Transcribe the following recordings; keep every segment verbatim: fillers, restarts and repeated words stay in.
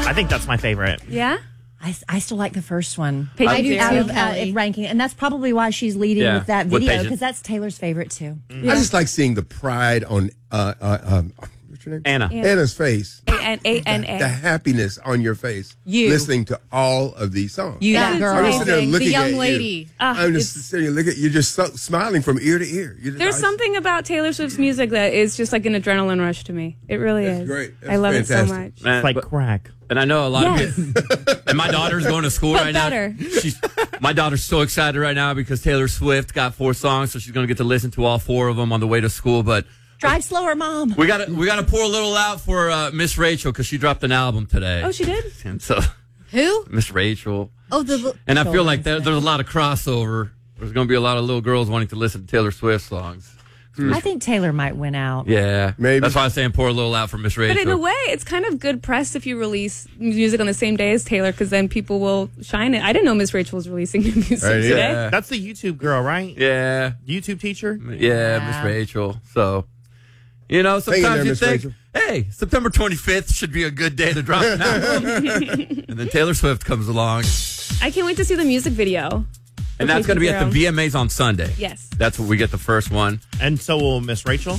I think that's my favorite. Yeah? I, I still like the first one. Patient I do Zero. out of Kelly. uh, ranking, and that's probably why she's leading Yeah, with that with video Patient. because that's Taylor's favorite too. I just like seeing the pride on uh, uh, um, what's your name? Anna. Anna's face. A N A N The A. happiness on your face. You. listening to all of these songs. You, That that is girl. I'm just sitting there amazing. looking The young at lady. you. Ah, I'm just it's- sitting there looking at you, just so, smiling from ear to ear. You just, There's I- something about Taylor Swift's music that is just like an adrenaline rush to me. It really That's is. great. That's I love it fantastic. so much. Man, It's like but- crack. and I know a lot Yes. of it. And my daughter's going to school But right better. now. She's, my daughter's so excited right now because Taylor Swift got four songs, so she's going to get to listen to all four of them on the way to school. But Drive slower, Mom. we got to we got to pour a little out for uh, Miss Rachel because she dropped an album today. Oh, she did? And so Who? Miss Rachel. Oh, the And I feel like there, there's a lot of crossover. There's going to be a lot of little girls wanting to listen to Taylor Swift songs. I think Taylor might win out. Yeah, Maybe. That's why I'm saying pour a little out for Miss Rachel. But in a way, it's kind of good press if you release music on the same day as Taylor, because then people will shine it. I didn't know Miss Rachel was releasing new music Right, yeah. today. Yeah. That's the YouTube girl, right? Yeah, YouTube teacher? yeah, Miss Rachel. So, you know, Hang in sometimes there, you Miss think, Rachel. hey, September twenty-fifth should be a good day to drop an album. And then Taylor Swift comes along. I can't wait to see the music video. And that's going to be at the V M As on Sunday. Yes. That's where we get the first one. And so will Miss Rachel?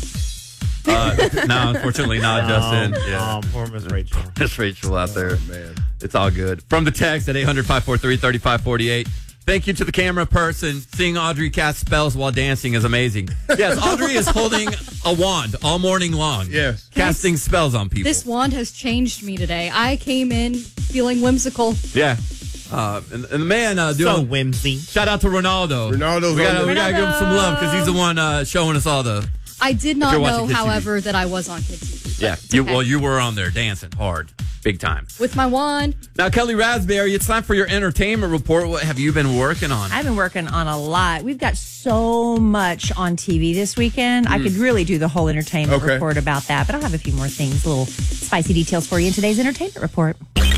Uh, no, unfortunately not, Justin. Um, Yeah. um, poor Miss Rachel. Miss Rachel out there. man. It's all good. From the text at eight hundred, five four three, three five four eight. Thank you to the camera person. Seeing Audrey cast spells while dancing is amazing. Yes, Audrey is holding a wand all morning long. Yes. Casting spells on people. this wand has changed me today. I came in feeling whimsical. Yeah. Uh, and, and the man uh, doing. So whimsy. Shout out to Ronaldo. Ronaldo's we on gotta, there. we gotta give him some love because he's the one uh, showing us all the. I did If not you're watching know, Kids T V. however, that I was on Kids T V. Yeah. You, well, you were on there dancing hard, big time. With my wand. Now, Kelly Raspberry, it's time for your entertainment report. What have you been working on? I've been working on a lot. We've got so much on T V this weekend. I could really do the whole entertainment Okay. report about that, but I'll have a few more things, little spicy details for you in today's entertainment report.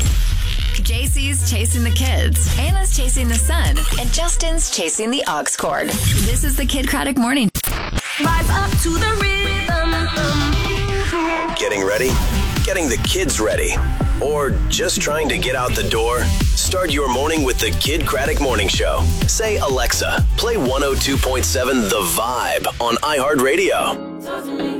J C's chasing the kids, Anna's chasing the sun, and Justin's chasing the aux cord. This is the Kid Craddock Morning. Rise up to the rhythm. Getting ready? Getting the kids ready? Or just trying to get out the door? Start your morning with the Kid Craddock Morning Show. Say, Alexa, play one oh two point seven The Vibe on iHeartRadio.